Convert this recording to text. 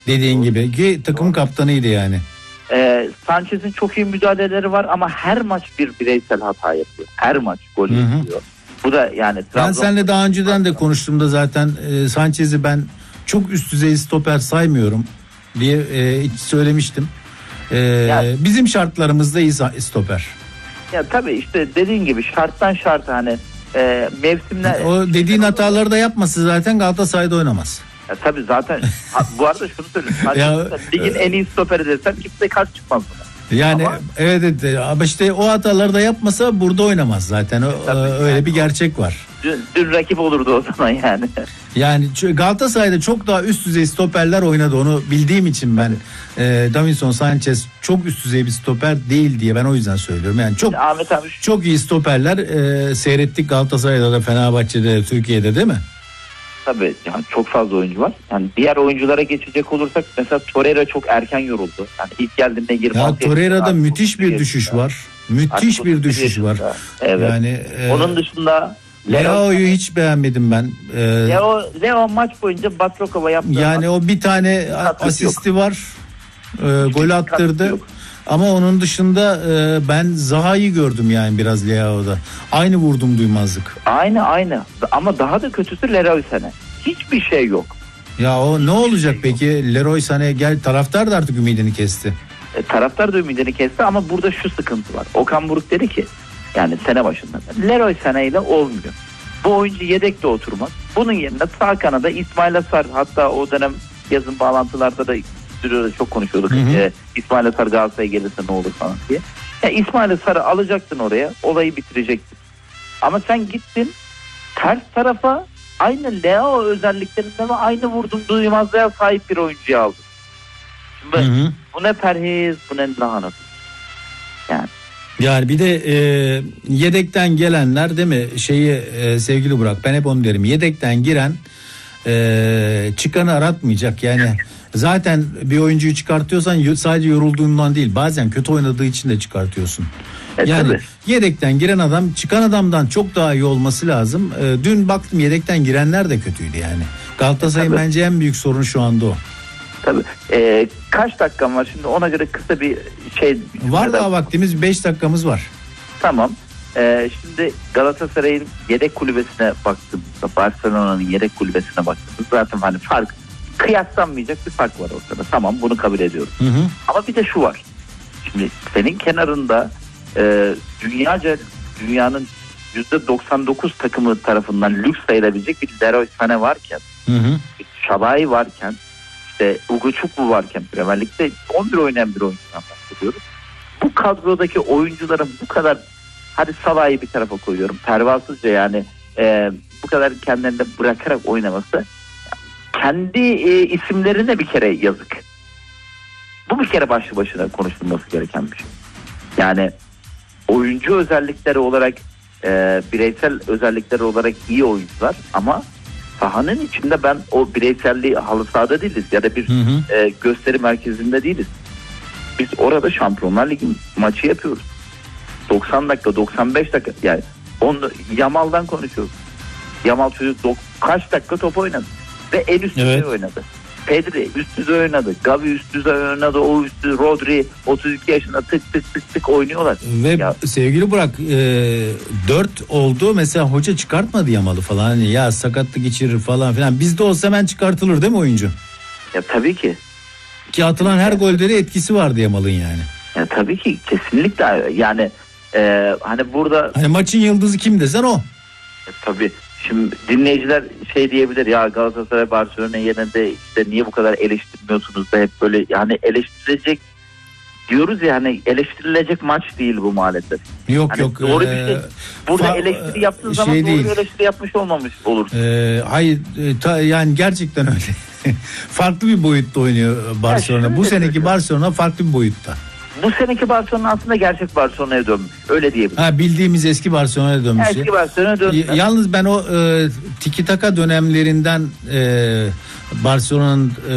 Dediğin gibi ki takım kaptanıydı yani. Sanchez'in çok iyi müdahaleleri var ama her maç bir bireysel hata yapıyor. Her maç gol yapıyor. Bu da yani ben seninle daha önceden de konuştuğumda zaten Sanchez'i ben çok üst düzey stoper saymıyorum diye söylemiştim. Yani, bizim şartlarımızda iyi stoper. Ya tabii işte dediğin gibi şarttan şarta hani mevsimler. O dediğin hataları da yapması zaten Galatasaray'da oynamaz. Ya tabii zaten bu arada şunu söyleyeyim. Ligin en iyi stoperi desem kimse karşı çıkmaz buna. Yani ama, evet ama işte o hataları da yapmasa burada oynamaz zaten. Öyle yani, bir gerçek var. Dün rakip olurdu o zaman yani. Yani Galatasaray'da çok daha üst düzey stoperler oynadı, onu bildiğim için ben Davinson Sanchez çok üst düzey bir stoper değil diye ben o yüzden söylüyorum. Yani çok Ahmet abi, çok iyi stoperler seyrettik Galatasaray'da da, Fenerbahçe'de, Türkiye'de değil mi? Tabii yani çok fazla oyuncu var. Yani diğer oyunculara geçecek olursak mesela Torreira çok erken yoruldu. Yani ilk geldiğinde 26. Ya Torreira'da müthiş bir düşüş var. Müthiş bir düşüş var. Evet. Yani onun dışında Leao'yu hiç beğenmedim ben. Leo maç boyunca Batrokova yaptı. Yani o bir tane asisti yok. Var. Gol attırdı. Ama onun dışında ben Zaha'yı gördüm yani biraz Leao'da. Aynı vurdum duymazlık. Aynı. Ama daha da kötüsü Leroy Sané. Hiçbir şey yok. Ya o ne olacak peki? Leroy Sané taraftar da artık ümidini kesti. Taraftar da ümidini kesti ama burada şu sıkıntı var. Okan Buruk dedi ki yani sene başında Leroy Sané ile olmuyor. Bu oyuncu yedekte oturmaz. Bunun yerine sağ kanada İsmail Asar, hatta o dönem yazın bağlantılarda da çok konuşuyorduk. İsmail Asar Galatasaray'a gelirse ne olur falan diye. Yani İsmail Asar'ı alacaktın oraya, olayı bitirecektin. Ama sen gittin ters tarafa, aynı Leo özelliklerinde ve aynı vurdum duymazlığa sahip bir oyuncuyu aldın. Şimdi bu ne perhiz, bu ne lahanat. Yani bir de yedekten gelenler değil mi? Sevgili Burak, ben hep onu derim. Yedekten giren çıkanı aratmayacak. Yani zaten bir oyuncuyu çıkartıyorsan sadece yorulduğundan değil, bazen kötü oynadığı için de çıkartıyorsun. Yani tabii. Yedekten giren adam çıkan adamdan çok daha iyi olması lazım. Dün baktım yedekten girenler de kötüydü yani. Galatasaray'ın bence en büyük sorunu şu anda o. Tabii. Kaç dakikam var şimdi, ona göre kısa bir şey. Var daha vaktimiz, 5 dakikamız var. Tamam. Şimdi Galatasaray'ın yedek kulübesine baktığımızda, Barcelona'nın yedek kulübesine baktığımızda zaten hani fark, kıyaslanmayacak bir fark var ortada. Tamam, bunu kabul ediyorum. Ama bir de şu var. Şimdi senin kenarında dünyanın %99 takımı tarafından lüks sayılabilecek bir Leroy Sané varken, bir Şalai varken, işte Ugo Chukwu varken, Premier Lig'de 11 oynayan bir oyuncudan bahsediyoruz. Bu kadrodaki oyuncuların bu kadar, hadi Salah'ı bir tarafa koyuyorum, pervasızca yani bu kadar kendilerini bırakarak oynaması, kendi isimlerine bir kere yazık. Bu bir kere başlı başına konuşulması gereken bir şey. Yani oyuncu özellikleri olarak, bireysel özellikleri olarak iyi oyuncular ama sahanın içinde ben o bireyselliği, halı sahada değiliz ya da bir gösteri merkezinde değiliz. Biz orada Şampiyonlar Ligi maçı yapıyoruz. 90 dakika, 95 dakika, yani Yamal'dan konuşuyoruz. Yamal çocuk kaç dakika top oynadı ve en üst düzey oynadı. Pedri üst düzey oynadı. Gavi üst düzey oynadı. O üst düzey, Rodri 32 yaşında tık oynuyorlar. Ve sevgili Burak 4 oldu. Mesela hoca çıkartmadı Yamal'ı falan. Hani ya sakatlık geçirir falan filan. Bizde olsa hemen çıkartılır değil mi oyuncu? Ya tabii ki. Ki atılan her golde de etkisi vardı Yamal'ın yani. Ya tabii ki, kesinlikle yani hani burada. Hani maçın yıldızı kim desen o. Tabii. Şimdi dinleyiciler şey diyebilir ya, Galatasaray Barcelona yerine işte niye bu kadar eleştirmiyorsunuz da hep böyle, yani eleştirilecek diyoruz ya, hani eleştirilecek maç değil bu maalesef. Yok hani yok. Doğru bir şey. Burada eleştiri yaptığın zaman doğru bir eleştiri yapmış olmamış olursun. Hayır yani gerçekten öyle. Farklı bir boyutta oynuyor Barcelona. Bu seneki Barcelona farklı bir boyutta. Bu seneki Barcelona aslında gerçek Barcelona'ya dönmüş. Öyle diyebiliriz. Bildiğimiz eski Barcelona'ya dönmüş. Eski Barcelona'ya dönmüş. Yalnız ben o tiki taka dönemlerinden Barcelona'nın